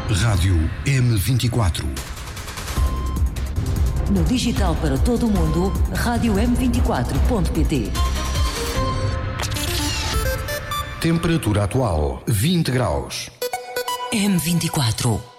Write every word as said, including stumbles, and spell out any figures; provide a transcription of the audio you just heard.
Rádio M vinte e quatro. No digital para todo o mundo, rádio m vinte e quatro ponto pt. Temperatura atual, vinte graus. M vinte e quatro.